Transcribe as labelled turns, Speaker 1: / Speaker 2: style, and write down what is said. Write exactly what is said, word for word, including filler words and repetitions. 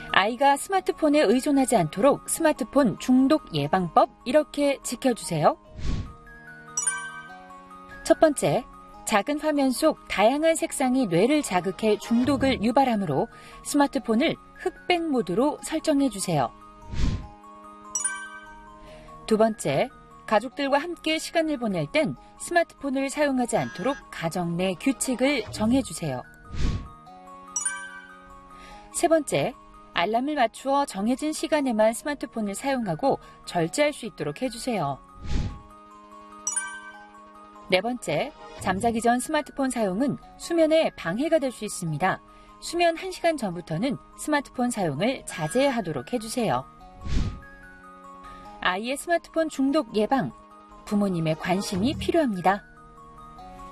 Speaker 1: 아이가 스마트폰에 의존하지 않도록 스마트폰 중독 예방법 이렇게 지켜주세요. 첫 번째, 작은 화면 속 다양한 색상이 뇌를 자극해 중독을 유발하므로 스마트폰을 흑백 모드로 설정해주세요. 두 번째, 가족들과 함께 시간을 보낼 땐 스마트폰을 사용하지 않도록 가정 내 규칙을 정해주세요. 세 번째, 알람을 맞추어 정해진 시간에만 스마트폰을 사용하고 절제할 수 있도록 해주세요. 네 번째, 잠자기 전 스마트폰 사용은 수면에 방해가 될 수 있습니다. 수면 한 시간 전부터는 스마트폰 사용을 자제하도록 해주세요. 아이의 스마트폰 중독 예방, 부모님의 관심이 필요합니다.